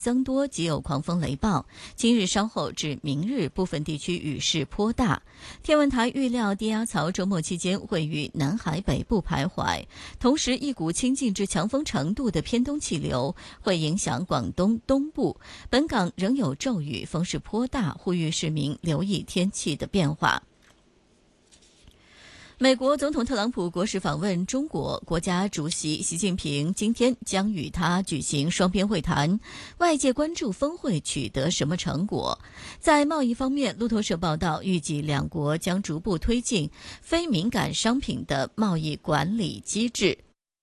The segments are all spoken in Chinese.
增多及有狂风雷暴，今日稍后至明日部分地区雨势颇大。天文台预料低压槽周末期间会于南海北部徘徊，同时一股清劲至强风程度的偏东气流会影响广东东部，本港仍有骤雨，风势颇大，呼吁市民留意天气的变化。美国总统特朗普国事访问中国，国家主席习近平今天将与他举行双边会谈，外界关注峰会取得什么成果。在贸易方面，路透社报道，预计两国将逐步推进非敏感商品的贸易管理机制。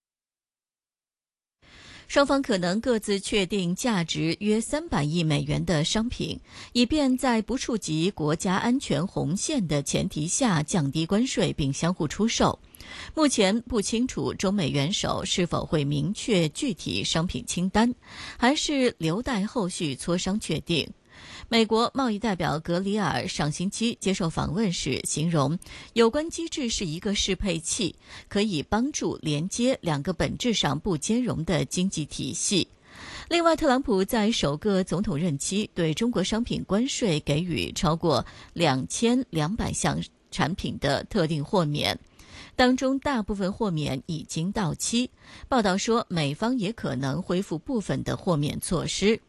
双方可能各自确定价值约300亿美元的商品，以便在不触及国家安全红线的前提下降低关税并相互出售。目前不清楚中美元首是否会明确具体商品清单，还是留待后续磋商确定。美国贸易代表格里尔上星期接受访问时形容，有关机制是一个适配器，可以帮助连接两个本质上不兼容的经济体系。另外，特朗普在首个总统任期对中国商品关税给予超过2200项产品的特定豁免，当中大部分豁免已经到期。报道说，美方也可能恢复部分的豁免措施。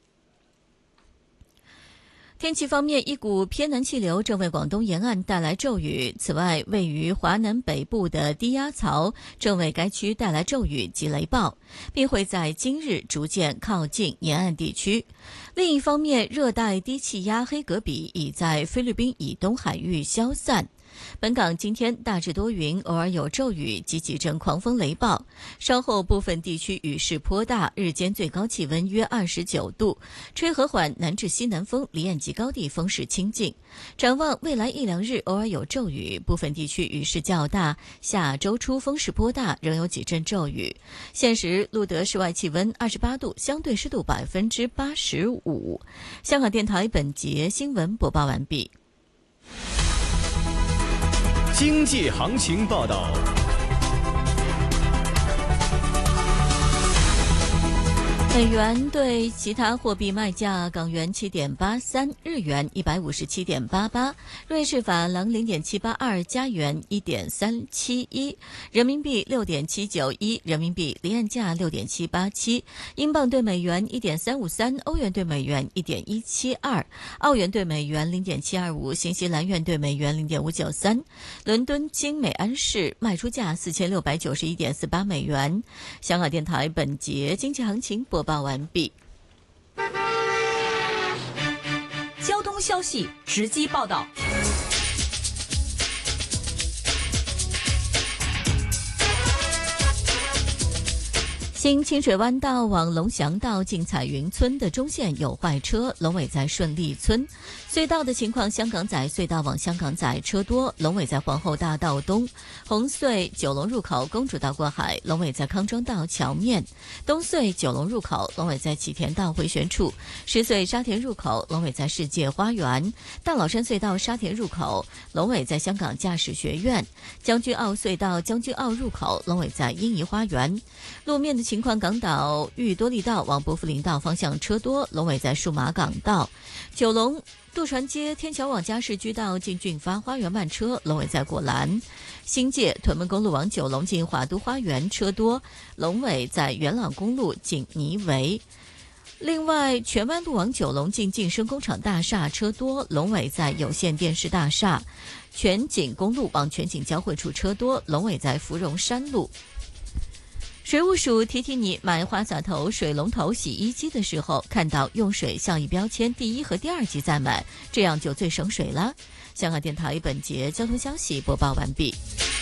天气方面，一股偏南气流正为广东沿岸带来骤雨。此外，位于华南北部的低压槽正为该区带来骤雨及雷暴，并会在今日逐渐靠近沿岸地区。另一方面，热带低气压黑格比已在菲律宾以东海域消散。本港今天大致多云，偶尔有骤雨及几阵狂风雷暴，稍后部分地区雨势颇大，日间最高气温约29度，吹和缓南至西南风，离岸及高地风势清劲。展望未来一两日偶尔有骤雨，部分地区雨势较大，下周初风势颇大，仍有几阵骤雨。现时录得室外气温28度，相对湿度85%。香港电台本节新闻播报完毕。 经济行情报道。 美元对其他货币卖价：港元7.83，日元157.88，瑞士法郎0.782，加元1.371，人民币6.791，人民币离岸价6.787，英镑对美元1.353，欧元对美元1.172，澳元对美元0.725，新西兰元对美元0.593。伦敦金每安士卖出价4691.48美元。香港电台本节经济行情播报完毕。 交通消息直击报道。 新清水湾道往龙翔道进彩云村的中线有坏车，龙尾在顺利村。隧道的情况，香港仔隧道往香港仔车多，龙尾在皇后大道东；红隧九龙入口公主道过海，龙尾在康庄道桥面；东隧九龙入口，龙尾在启田道回旋处；石隧沙田入口，龙尾在世界花园；大老山隧道沙田入口，龙尾在香港驾驶学院；将军澳隧道将军澳入口，龙尾在英怡花园。路面的情况，港岛裕多利道往薄扶林道方向车多，龙尾在数码港道；九龙渡船街天桥往嘉士居道进俊发花园慢车，龙尾在果栏；新界屯门公路往九龙进华都花园车多，龙尾在元朗公路进泥围。另外，荃湾路往九龙进晋升工厂大厦车多，龙尾在有线电视大厦；全景公路往全景交汇处车多，龙尾在芙蓉山路。水务署提提你，买花洒头、水龙头、洗衣机的时候，看到用水效益标签第1和第2级再买，这样就最省水了。香港电台本节交通消息播报完毕。